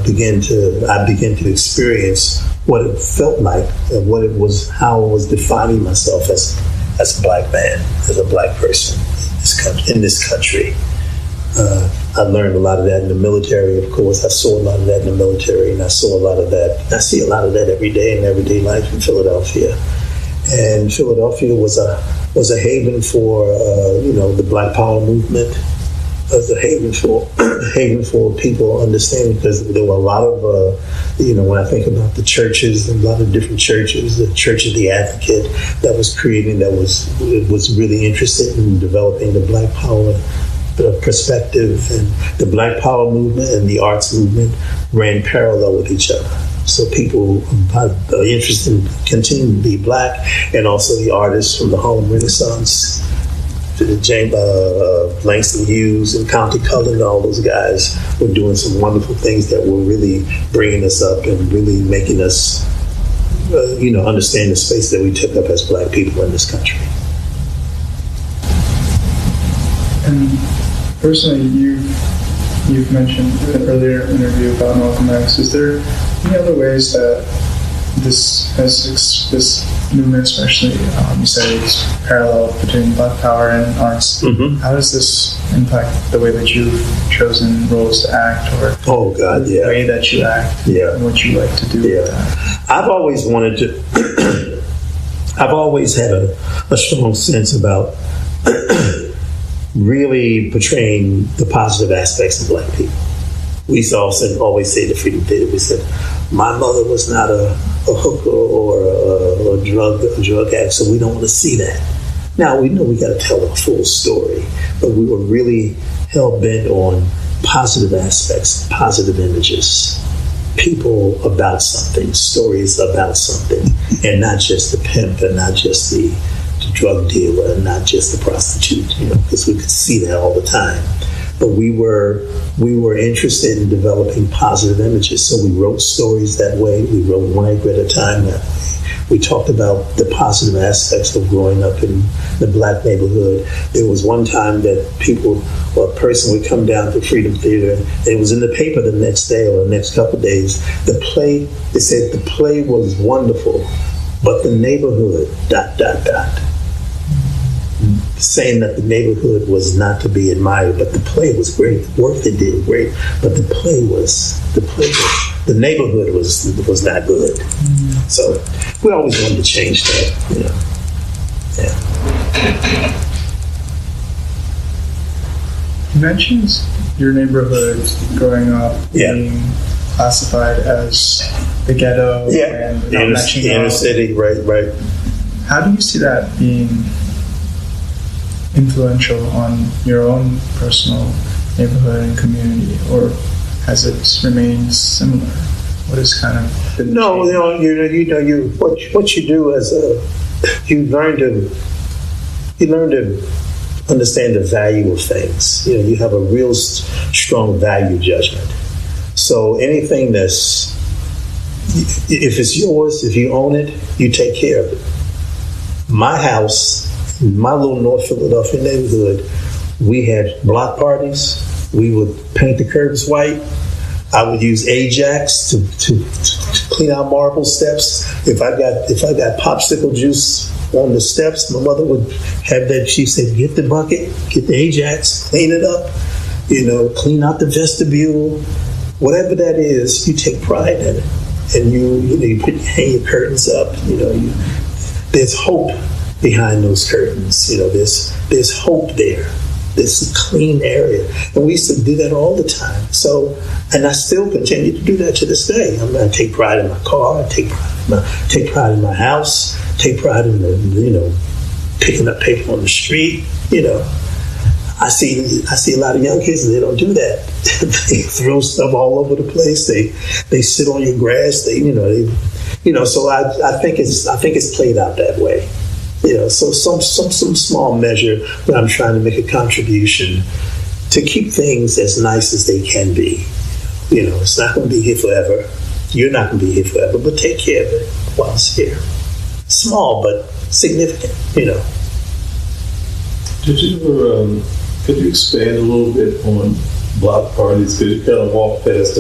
began to experience what it felt like and how I was defining myself as a black man, as a black person in this country. I learned a lot of that in the military, of course. I saw a lot of that in the military, and I saw a lot of that. I see a lot of that every day in everyday life in Philadelphia. And Philadelphia was a haven for the Black Power movement. It was a haven for people understanding, because there were a lot of when I think about the churches, a lot of different churches, the Church of the Advocate that was creating, that was really interested in developing the Black Power perspective, and the Black Power movement and the arts movement ran parallel with each other. So people are interested in continuing to be black, and also the artists from the Harlem Renaissance, to the Langston Hughes and Countee Cullen, and all those guys were doing some wonderful things that were really bringing us up and really making us, understand the space that we took up as black people in this country. And personally, you've mentioned in an earlier interview about Malcolm X. Is there any other ways that this movement, especially you said it's parallel between Black Power and arts? Mm-hmm. How does this impact the way that you've chosen roles to act, or the way that you act, and what you like to do with that? I've always wanted to. I've always had a strong sense about really portraying the positive aspects of black people. We used to always say the Freedom Theater, we said, my mother was not a hooker or a drug addict, so we don't want to see that. Now, we know we got to tell a full story, but we were really hell-bent on positive aspects, positive images, people about something, stories about something, and not just the pimp and not just the drug dealer and not just the prostitute, because we could see that all the time. But we were interested in developing positive images, so we wrote stories that way. We wrote One Acre at a Time that way. We talked about the positive aspects of growing up in the black neighborhood. There was one time that a person would come down to Freedom Theater, and it was in the paper the next day or the next couple of days. They said the play was wonderful, but the neighborhood, ... saying that the neighborhood was not to be admired, but the play was great. The work they did was great, but the neighborhood was not good. Mm-hmm. So we always wanted to change that. You mentioned your neighborhood growing up being classified as the ghetto, and the inner city, right. How do you see that being influential on your own personal neighborhood and community, or has it remained similar? What is kind of what you do as you learn to understand the value of things. You have a real strong value judgment. So anything if it's yours, if you own it, you take care of it. My house, my little North Philadelphia neighborhood, we had block parties. We would paint the curbs white. I would use Ajax to clean out marble steps. If I got popsicle juice on the steps, my mother would have that. She said, "Get the bucket, get the Ajax, clean it up. Clean out the vestibule. Whatever that is, you take pride in it, and you hang your curtains up. There's hope behind those curtains. There's hope there. There's a clean area." And we used to do that all the time. So, and I still continue to do that to this day. I take pride in my car. I take pride in my house. Take pride in picking up paper on the street. I see a lot of young kids, and they don't do that. They throw stuff all over the place. They sit on your grass. So I think it's played out that way. So some small measure where I'm trying to make a contribution to keep things as nice as they can be. It's not going to be here forever. You're not going to be here forever, but take care of it while it's here. Small, but significant, Could you expand a little bit on block parties? Could you kind of walk past